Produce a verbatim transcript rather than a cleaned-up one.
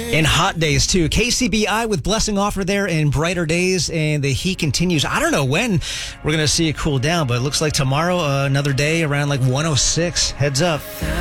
And hot days, too. K C B I with Blessing Offer there in brighter days, and the heat continues. I don't know when we're going to see it cool down, but it looks like tomorrow, uh, another day around like one oh six. Heads up.